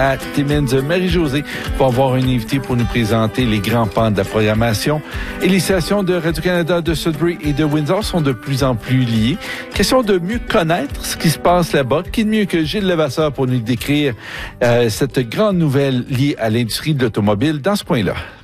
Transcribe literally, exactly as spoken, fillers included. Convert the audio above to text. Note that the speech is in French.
À Timmins, Marie-Josée va avoir un invité pour nous présenter les grands pans de la programmation. Et les stations de Radio-Canada de Sudbury et de Windsor sont de plus en plus liées. Question de mieux connaître ce qui se passe là-bas. Qui de mieux que Gilles Levasseur pour nous décrire euh, cette grande nouvelle liée à l'industrie de l'automobile dans ce coin-là?